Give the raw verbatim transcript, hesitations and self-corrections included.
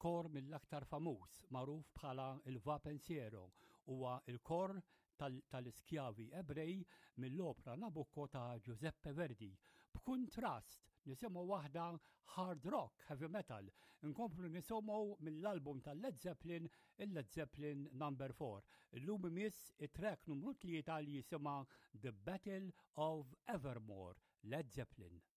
skor mill-aktar famuż magħruf bħala il-Va Pensiero huwa l-kor tal-iskjavi Ebrej mill-opra Nabucco ta' Giuseppe Verdi. B'kuntrast nisimgħu waħda hard rock, heavy metal. Inkomplu nisimgħu mill-album tal-Led Zeppelin, il-Led Zeppelin number four. Illum imiss it-track numru tlieta li jisimha The Battle of Evermore, Led Zeppelin.